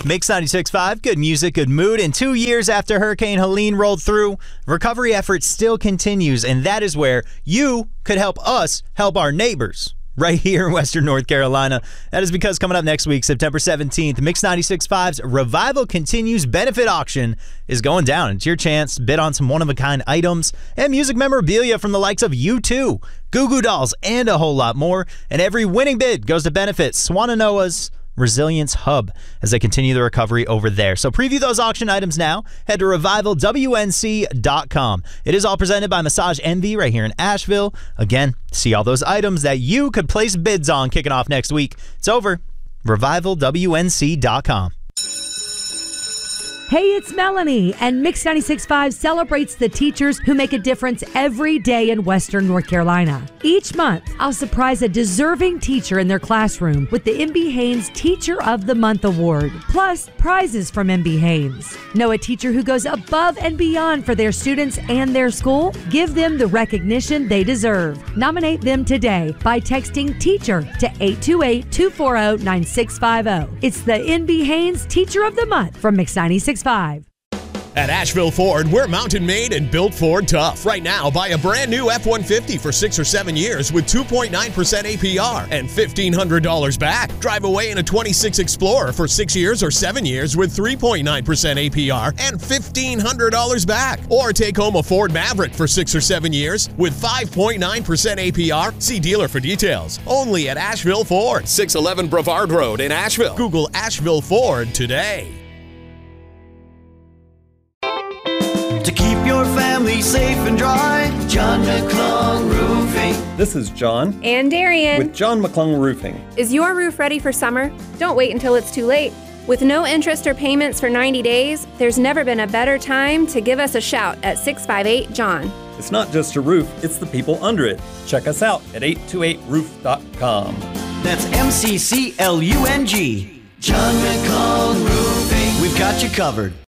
Mix 96.5, good music, good mood. And 2 years after Hurricane Helene rolled through, recovery effort still continues, and that is where you could help us help our neighbors right here in Western North Carolina. That is because coming up next week, September 17th, Mix 96.5's Revival Continues benefit auction is going down. It's your chance to bid on some one-of-a-kind items and music memorabilia from the likes of U2, Goo Goo Dolls, and a whole lot more. And every winning bid goes to benefit Swannanoa's Resilience Hub as they continue the recovery over there. So preview those auction items now. Head to revivalwnc.com. It is all presented by Massage Envy right here in Asheville. Again, see all those items that you could place bids on kicking off next week. It's over. revivalwnc.com. Hey, it's Melanie, and Mix 96.5 celebrates the teachers who make a difference every day in Western North Carolina. Each month, I'll surprise a deserving teacher in their classroom with the MB Haynes Teacher of the Month Award, plus prizes from MB Haynes. Know a teacher who goes above and beyond for their students and their school? Give them the recognition they deserve. Nominate them today by texting TEACHER to 828-240-9650. It's the MB Haynes Teacher of the Month from Mix 96.5. At Asheville Ford, we're mountain made and built Ford tough. Right now, buy a brand new F-150 for 6 or 7 years with 2.9% APR and $1,500 back. Drive away in a 26 Explorer for 6 years or 7 years with 3.9% APR and $1,500 back. Or take home a Ford Maverick for 6 or 7 years with 5.9% APR. See dealer for details. Only at Asheville Ford, 611 Brevard Road in Asheville. Google Asheville Ford today. To keep your family safe and dry, John McClung Roofing. This is John. And Darian. With John McClung Roofing. Is your roof ready for summer? Don't wait until it's too late. With no interest or payments for 90 days, there's never been a better time to give us a shout at 658-JOHN. It's not just a roof, it's the people under it. Check us out at 828roof.com. That's MCCLUNG. John McClung Roofing. We've got you covered.